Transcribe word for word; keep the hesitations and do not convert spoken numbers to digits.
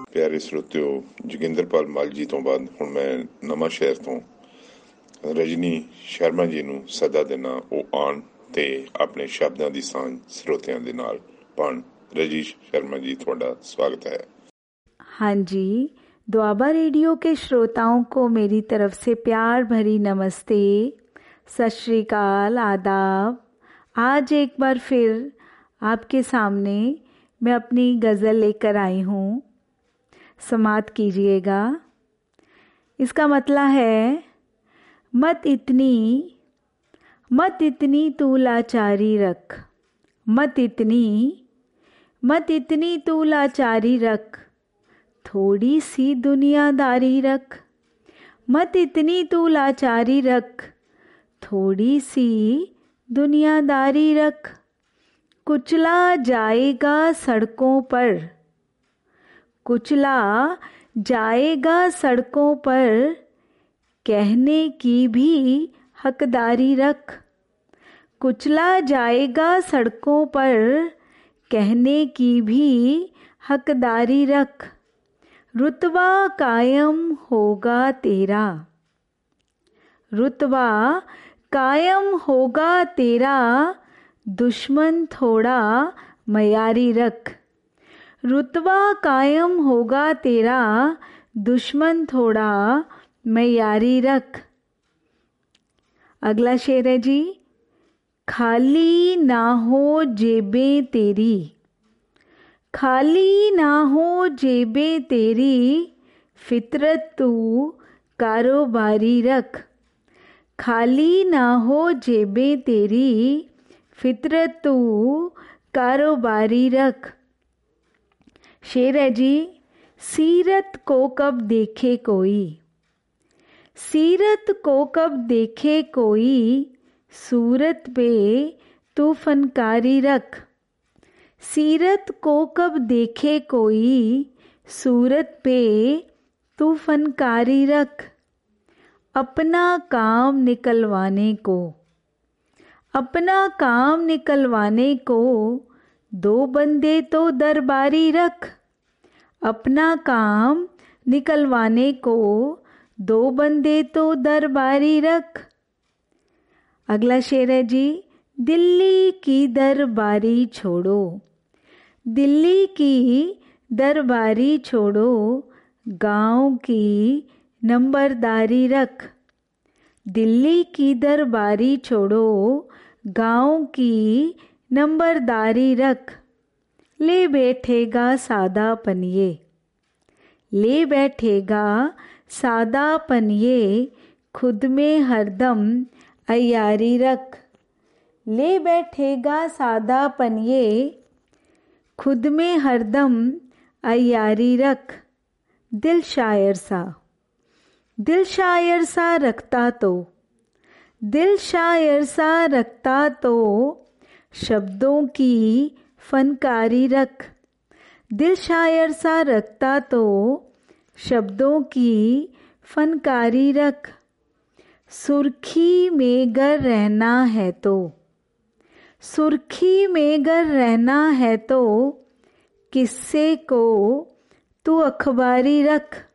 प्यारे श्रोतियो, जोगिंदरपाल मल जी तो बाद हुण मैं नवां शहर तो रजनी शर्मा जी ਨੂੰ ਸੱਦਾ ਦੇਣਾ ਉਹ ਆਣ ਤੇ ਆਪਣੇ ਸ਼ਬਦਾਂ ਦੀ ਸਾਂਝ ਸਰੋਤਿਆਂ ਦੇ ਨਾਲ ਪਾਣ। रजीश शर्मा जी, ਤੁਹਾਡਾ स्वागत है। हाँ जी, द्वाबा रेडियो के श्रोताओं को मेरी तरफ से प्यार भरी नमस्ते, सत श्री अकाल, आदाब। आज एक बार फिर आपके सामने मैं अपनी गज़ल लेकर आई हूँ, समात कीजिएगा। इसका मतलब है, मत इतनी मत इतनी तू लाचारी रख, मत इतनी मत इतनी तू लाचारी रख, थोड़ी सी दुनियादारी रख, मत इतनी तू लाचारी रख, थोड़ी सी दुनियादारी रख। कुचला जाएगा सड़कों पर, कुचला जाएगा सड़कों पर, कहने की भी हकदारी रख, कुचला जाएगा सड़कों पर, कहने की भी हकदारी रख। रुतबा कायम होगा तेरा, रुतबा कायम होगा तेरा, दुश्मन थोड़ा मयारी रख, रुतबा कायम होगा तेरा, दुश्मन थोड़ा मयारी रख। अगला शेर है जी, खाली ना हो जेबें तेरी, खाली ना हो जेबें तेरी, फितरत तू कारोबारी रख, खाली ना हो जेबें तेरी, फितरत तू कारोबारी रख। शेर है जी, सीरत को कब देखे कोई, सीरत को कब देखे कोई, सूरत पे तू फनकारी रख, सीरत को कब देखे कोई, सूरत पे तू फनकारी रख। अपना काम निकलवाने को, अपना काम निकलवाने को, दो बंदे तो दरबारी रख, अपना काम निकलवाने को, दो बंदे तो दरबारी रख। अगला शेर है जी, दिल्ली की दरबारी छोड़ो, दिल्ली की दरबारी छोड़ो, गांव की नंबरदारी रख, दिल्ली की दरबारी छोड़ो, गांव की नंबरदारी रख। ले बैठेगा सादा पनिये, ले बैठेगा सादा पनिये, खुद में हरदम अयारी रख, ले बैठेगा सादा पनिये, खुद में हरदम अयारी रख। दिल शायर सा, दिल शायर सा रखता तो, दिल शायर सा रखता तो, शब्दों की फनकारी रख, दिल शायर सा रखता तो, शब्दों की फनकारी रख। सुर्खी में गर रहना है तो, सुर्खी में गर रहना है तो, किस्से को तू अखबारी रख,